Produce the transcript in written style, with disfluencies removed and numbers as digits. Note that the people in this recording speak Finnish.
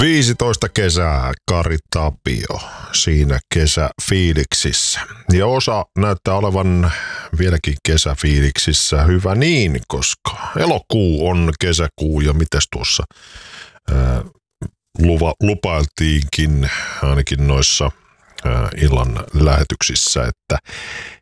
15 kesää, Kari Tapio siinä kesäfiiliksissä. Ja osa näyttää olevan vieläkin kesäfiiliksissä, hyvä niin, koska elokuu on kesäkuu ja mitäs tuossa lupailtiinkin ainakin noissa illan lähetyksissä, että